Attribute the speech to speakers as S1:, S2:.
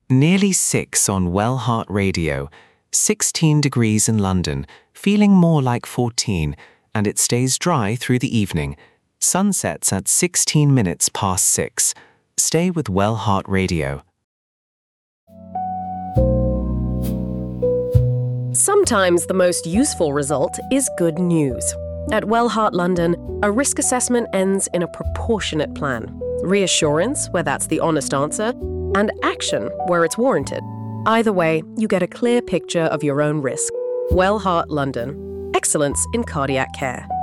S1: Nearly 6 on Wellheart Radio, 16 degrees in London, feeling more like 14, and it stays dry through the evening. Sunsets at 16 minutes past 6. Stay with Wellheart Radio.
S2: Sometimes the most useful result is good news. At Wellheart London, a risk assessment ends in a proportionate plan. Reassurance, where that's the honest answer, and action, where it's warranted. Either way, you get a clear picture of your own risk. Wellheart London. Excellence in cardiac care.